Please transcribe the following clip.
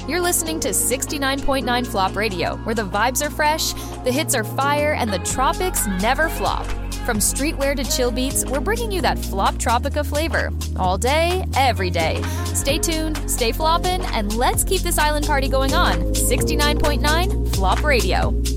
You're listening to 69.9 Flop Radio, where the vibes are fresh, the hits are fire, and the tropics never flop. From streetwear to chill beats, we're bringing you that Flop Tropica flavor. All day, every day. Stay tuned, stay floppin', and let's keep this island party going on. 69.9 Flop Radio.